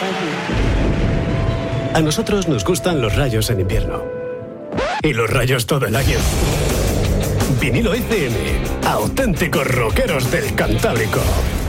A nosotros nos gustan los rayos en invierno. Y los rayos todo el año. Vinilo FM, auténticos rockeros del Cantábrico.